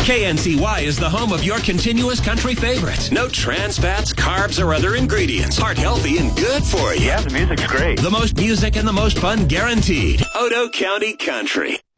KNCY is the home of your continuous country favorites. No trans fats, carbs, or other ingredients. Heart healthy and good for you. Yeah, the music's great. The most music and the most fun guaranteed. Odo County Country.